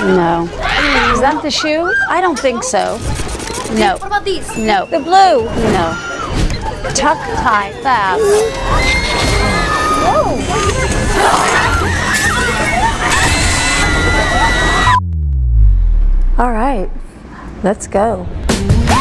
No. Is that the shoe? I don't think so. No. What about these? No. The blue. No. Tuck, tie, fab. Whoa. All right, let's go.